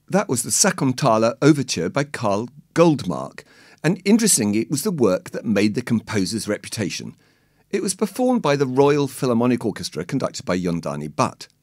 That was the Sakuntala Overture by Carl Goldmark, and interestingly, it was the work that made the composer's reputation. It was performed by the Royal Philharmonic Orchestra, conducted by Yondani Butt.